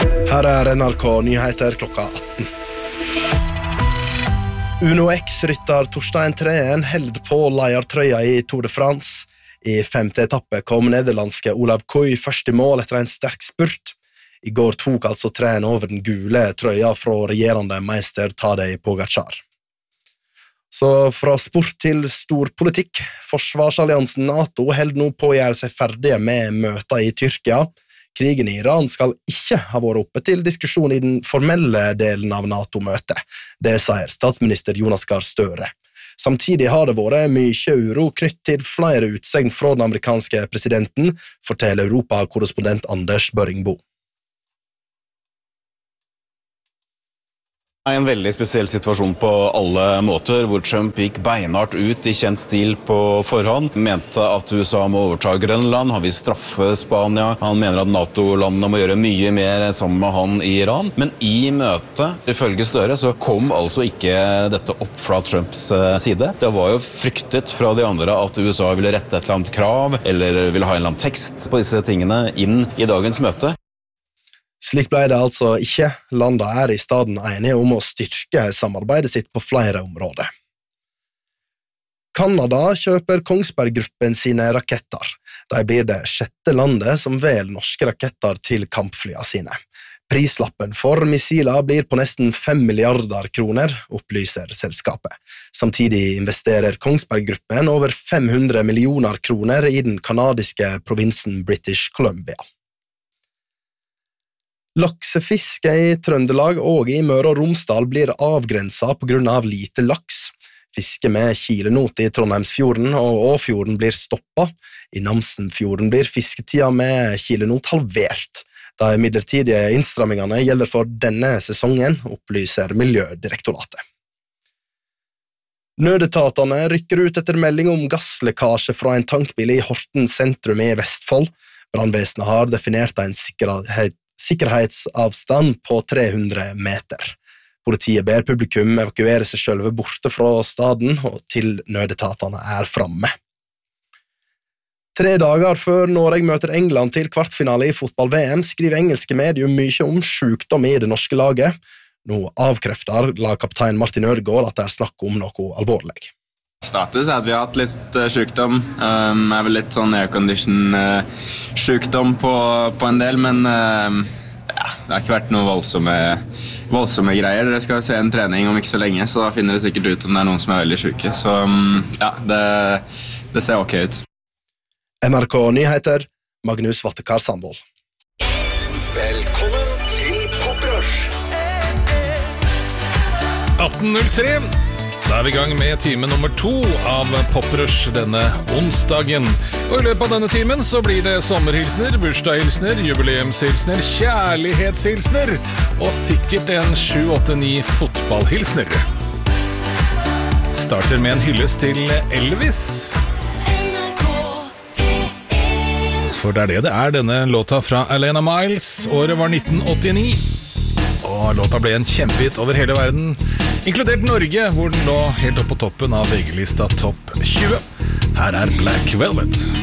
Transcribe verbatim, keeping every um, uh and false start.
Her er N R K Nyheter klokka atten. Uno X-rytter Torstein Treen held på leiertrøya i Tour de France. I femte etappe kom nederlandske Olav Koy først i mål etter en sterk spurt. I går tok altså Treen over den gule trøya fra regjerende meister Tadej Pogačar. Så fra sport til stor politikk. Forsvarsalliansen NATO held nå på å gjøre seg ferdige med møter i Tyrkia. Krigen i Iran skal ikke ha vært oppe til diskusjon i den formelle delen av NATO-møtet. Det sier statsminister Jonas Gahr Støre. Samtidig har det vært mye uro knytt til flere utsegn fra den amerikanske presidenten, forteller Europa-korrespondent Anders Børringbo. Det er en veldig spesiell situasjon på alle måter, hvor Trump gikk beinhardt ut i kjent stil på forhånd, mente at U S A må overta Grønland, han vil straffe Spania, han mener at NATO-landene må gjøre mye mer sammen med han i Iran. Men i møtet, ifølge Støre, så kom altså ikke dette opp fra Trumps side. Det var jo fryktet fra de andre at U S A ville rette et eller annet krav, eller ville ha en eller annen tekst på disse tingene inn i dagens møte. Slik ble det altså ikke. Landet er i staden enige om å styrke samarbeidet sitt på flere områder. Kanada kjøper Kongsberg Gruppen sine raketter. De blir det sjette landet som velger norske raketter til kampflyene sine. Prislappen for missiler blir på nesten fem milliarder kroner, opplyser selskapet. Samtidig investerer Kongsberg Gruppen over fem hundre millioner kroner i den kanadiske provinsen British Columbia. Laksefiske i Trøndelag og i Møre og Romsdal blir avgrenset på grunn av lite laks. Fiske med kilenot i Trondheimsfjorden og Åfjorden blir stoppet. I Namsenfjorden blir fisketida med kilenot halvert. De midlertidige innstrammingene gjelder for denne sesongen, opplyser Miljødirektoratet. Nødetatene rykker ut etter melding om gasslekkasje fra en tankbil i Horten sentrum i Vestfold. Brannvesenet har definert en sikkerhet sikkerhetsavstand på tre hundre meter. Politiet ber publikum evakuere seg selv borte fra staden og til nødetatene er framme. Tre dager før Norge møter England til kvartfinale i fotball-V M skriver engelske medium mye om sykdom i det norske laget. Nå avkrefter lagkaptein Martin Ødegaard at det er snakk om noe alvorlig. Status er at vi har hatt litt sykdom. Um, er vel litt sånn aircondition uh, sykdom på, på en del, men uh, ja, det har ikke vært noe voldsomme, voldsomme greier. Dere skal se en trening om ikke så lenge, så da finner dere sikkert ut om det er noen som er veldig syke. Så um, ja, det, det ser ok ut. N R K Nyheter, Magnus Vattekar Sandvold. Velkommen til Poprush! atten null tre. Da er vi i gang med time nummer to av Poprush denne onsdagen. Og i løpet av denne timen så blir det sommerhilsner, bursdagshilsner, jubileumshilsner, kjærlighetshilsner og sikkert en sju åtte ni fotballhilsner. Starter med en hyllest til Elvis. For det er det det er, denne låta fra Alana Miles. Året var nitten åttini. Og låta ble en kjempehit over hele verden, inkludert Norge, hvor den lå helt opp på toppen av V G-lista topp tjue. Her er Black Velvet.